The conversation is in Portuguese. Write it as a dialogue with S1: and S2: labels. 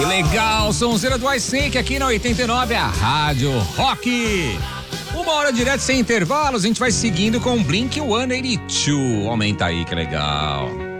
S1: Que legal, sonzeira do iSync aqui na 89, a Rádio Rock. 1 hora direto sem intervalos, a gente vai seguindo com Blink-182. Aumenta aí, que legal.